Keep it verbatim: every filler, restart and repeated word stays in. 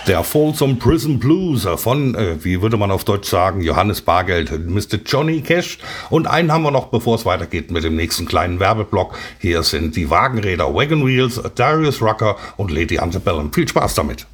Der Folsom Prison Blues von, äh, wie würde man auf Deutsch sagen, Johannes Bargeld, Mister Johnny Cash. Und einen haben wir noch, bevor es weitergeht mit dem nächsten kleinen Werbeblock. Hier sind die Wagenräder Wagon Wheels, Darius Rucker und Lady Antebellum. Viel Spaß damit.